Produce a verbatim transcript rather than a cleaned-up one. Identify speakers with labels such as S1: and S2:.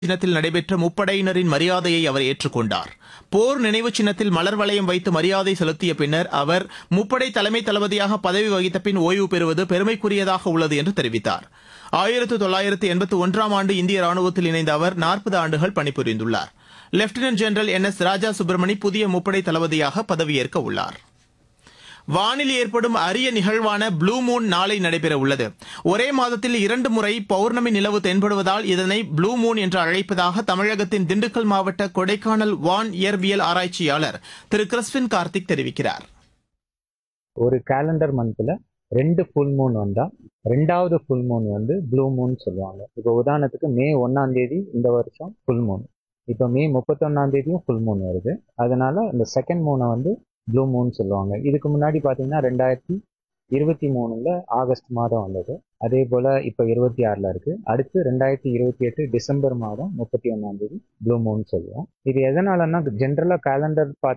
S1: சின்னத்தில் நடைபெற்ற முப்படையினரின் மரியாதையை அவர் ஏற்றுக்கொண்டார். போர் நினைவு சின்னத்தில் மலர் வளையம் வைத்து மரியாதை செலுத்திய பின்னர் அவர் முப்படை தலைமை தளபதியாக பதவி வகித்த பின் ஓய்வு பெறுவது பெருமைக்குரியதாக உள்ளது என்று தெரிவித்தார். ஆயிரத்து தொள்ளாயிரத்து எண்பத்தி ஒன்றாம் ஆண்டு இந்திய ராணுவத்தில் இணைந்த அவர் நாற்பது ஆண்டுகள் பணிபுரிந்துள்ளார். லெப்டினன்ட் ஜெனரல் என் எஸ் ராஜா சுப்பிரமணி புதிய முப்படை தளபதியாக பதவியேற்க உள்ளார். வானில் ஏற்படும் அரிய நிகழ்வான ப்ளூ மூன் நாளை நடைபெற உள்ளது. ஒரே மாதத்தில் இரண்டு முறை பௌர்ணமி நிலவு தென்படுவதால் இதனை ப்ளூ மூன் என்று அழைப்பதாக தமிழகத்தின் திண்டுக்கல் மாவட்ட கொடைக்கானல் வான் இயற்பியல் ஆராய்ச்சியாளர் திரு கிறிஸ்பின் கார்த்திக் தெரிவிக்கிறார்.
S2: ஒரு கேலண்டர் மந்த்ல ரெண்டு ஃபுல் மூன் வந்தா ரெண்டாவது ஃபுல் மூன் வந்து ப்ளூ மூன் சொல்லுவாங்க. இப்போ உதாரணத்துக்கு மே ஒன்னாம் தேதி இந்த வருஷம் ஃபுல் மூன், இப்போ மே முப்பத்தொன்னாம் தேதியும் ஃபுல் மூன் வருது. அதனால இந்த செகண்ட் மூனை வந்து ப்ளூ மூன் சொல்லுவாங்க. இதுக்கு முன்னாடி பார்த்தீங்கன்னா ரெண்டாயிரத்தி இருபத்தி மூணுல ஆகஸ்ட் மாதம் வந்தது. அதே போல இப்போ இருபத்தி ஆறுல இருக்கு. அடுத்து ரெண்டாயிரத்தி இருபத்தி எட்டு டிசம்பர் மாதம் முப்பத்தி ஒன்னாம் தேதி ப்ளூ மூன் சொல்லுவோம். இது எதனாலன்னா ஜென்ரலா கேலண்டர்